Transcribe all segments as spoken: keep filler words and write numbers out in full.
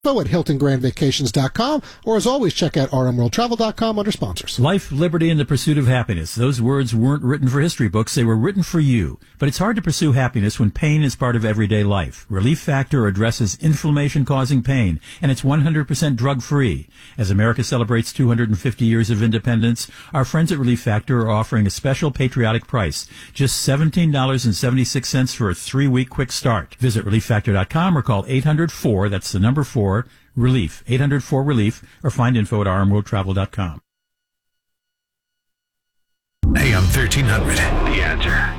at hilton grand vacations dot com, or as always, check out r m world travel dot com under sponsors. Life, liberty, and the pursuit of happiness. Those words weren't written for history books. They were written for you. But it's hard to pursue happiness when pain is part of everyday life. Relief Factor addresses inflammation-causing pain, and it's one hundred percent drug-free. As America celebrates two hundred fifty years of independence, our friends at Relief Factor are offering a special patriotic price, just seventeen dollars and seventy-six cents for a three-week quick start. Visit relief factor dot com or call eight hundred four, that's the number four, relief, eight hundred four relief, or find info at r m world travel dot com. A M thirteen hundred, The Answer.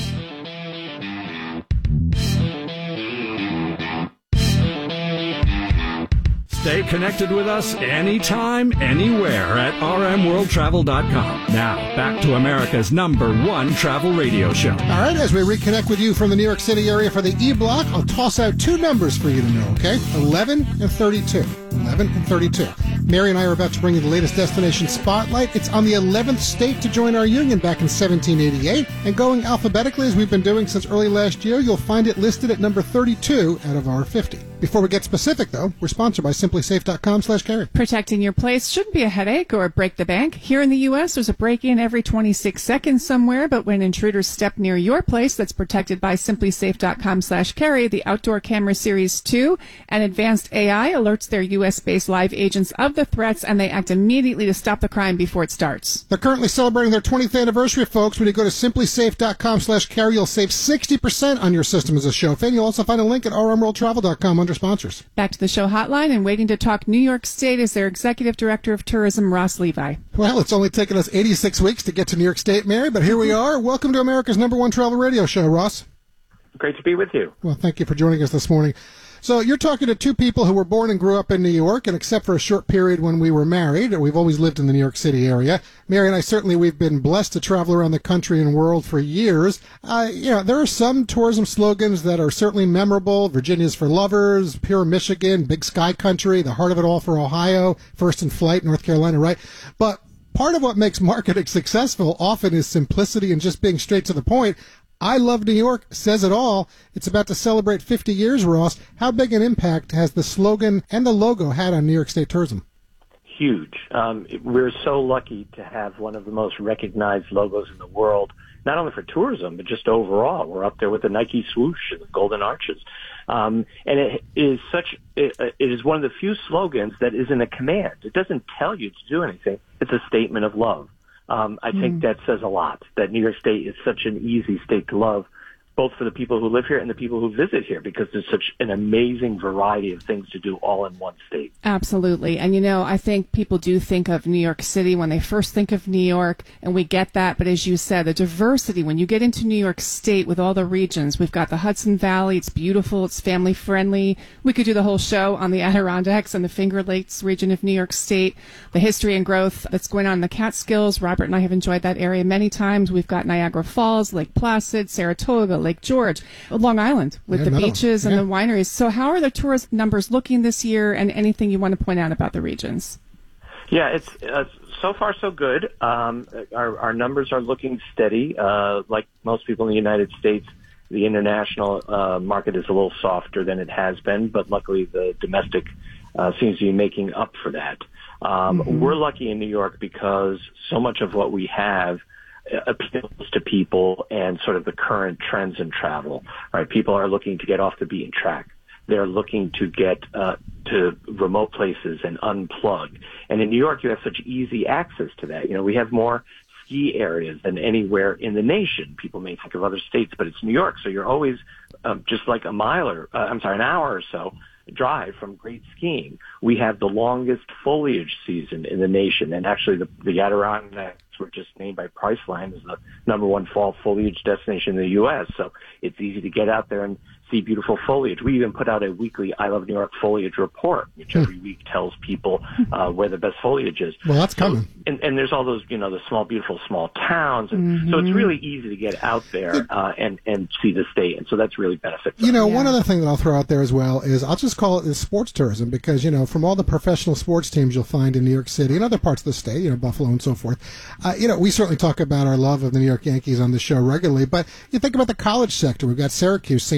Stay connected with us anytime, anywhere at r m world travel dot com. Now, back to America's number one travel radio show. All right, as we reconnect with you from the New York City area for the E-Block, I'll toss out two numbers for you to know, okay? eleven and thirty-two. eleven and thirty-two. Mary and I are about to bring you the latest destination spotlight. It's on the eleventh state to join our union back in seventeen eighty-eight. And going alphabetically, as we've been doing since early last year, you'll find it listed at number thirty-two out of our fifty. Before we get specific, though, we're sponsored by simply safe dot com slash carry. Protecting your place shouldn't be a headache or break the bank. Here in the U S, there's a break-in every twenty-six seconds somewhere, but when intruders step near your place that's protected by simply safe dot com slash carry, the Outdoor Camera Series two and advanced A I alerts their U S-based live agents of the threats, and they act immediately to stop the crime before it starts. They're currently celebrating their twentieth anniversary, folks. When you go to simply safe dot com slash carry, you'll save sixty percent on your system as a show fan. You'll also find a link at r m world travel dot com under sponsors. Back to the show hotline, and waiting to talk New York State is their Executive Director of Tourism, Ross Levi. Well, it's only taken us eighty-six weeks to get to New York State, Mary, but here we are. Welcome to America's number one travel radio show, Ross. Great to be with you. Well, thank you for joining us this morning. So you're talking to two people who were born and grew up in New York, and except for a short period when we were married, we've always lived in the New York City area. Mary and I, certainly we've been blessed to travel around the country and world for years. Uh, you know, there are some tourism slogans that are certainly memorable. Virginia's for lovers, pure Michigan, big sky country, the heart of it all for Ohio, first in flight, North Carolina, right? But part of what makes marketing successful often is simplicity and just being straight to the point. I Love New York says it all. It's about to celebrate fifty years, Ross. How big an impact has the slogan and the logo had on New York State tourism? Huge. Um, we're so lucky to have one of the most recognized logos in the world, not only for tourism, but just overall. We're up there with the Nike swoosh and the Golden Arches. Um, and it is such, it, it is one of the few slogans that isn't a command. It doesn't tell you to do anything. It's a statement of love. Um, I think mm. that says a lot, that New York State is such an easy state to love, both for the people who live here and the people who visit here, because there's such an amazing variety of things to do all in one state. Absolutely. And, you know, I think people do think of New York City when they first think of New York, and we get that. But as you said, the diversity, when you get into New York State with all the regions, we've got the Hudson Valley. It's beautiful. It's family friendly. We could do the whole show on the Adirondacks and the Finger Lakes region of New York State, the history and growth that's going on in the Catskills. Robert and I have enjoyed that area many times. We've got Niagara Falls, Lake Placid, Saratoga, Lake George, Long Island with yeah, the beaches and yeah. the wineries. So how are the tourist numbers looking this year, and anything you want to point out about the regions? Yeah, it's uh, so far so good. Um, our, our numbers are looking steady. Uh, like most people in the United States, the international uh, market is a little softer than it has been, but luckily the domestic uh, seems to be making up for that. Um, mm-hmm. We're lucky in New York because so much of what we have appeals to people and sort of the current trends in travel, right? People are looking to get off the beaten track. They're looking to get uh, to remote places and unplug. And in New York, you have such easy access to that. You know, we have more ski areas than anywhere in the nation. People may think of other states, but it's New York, so you're always um, just like a mile or, uh, I'm sorry, an hour or so drive from great skiing. We have the longest foliage season in the nation, and actually the, the Adirondacks were just named by Priceline as the number one fall foliage destination in the U S, so it's easy to get out there and see beautiful foliage. We even put out a weekly I Love New York foliage report, which every week tells people uh, where the best foliage is. Well, that's coming. So, and, and there's all those, you know, the small, beautiful small towns. And mm-hmm. so it's really easy to get out there uh, and, and see the state. And so that's really beneficial. You know, yeah. one other thing that I'll throw out there as well is I'll just call it is sports tourism, because, you know, from all the professional sports teams you'll find in New York City and other parts of the state, you know, Buffalo and so forth, uh, you know, we certainly talk about our love of the New York Yankees on the show regularly, but you think about the college sector. We've got Syracuse, Saint John's,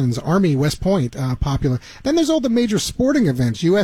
Guns, Army, West Point, uh, popular. Then there's all the major sporting events, U S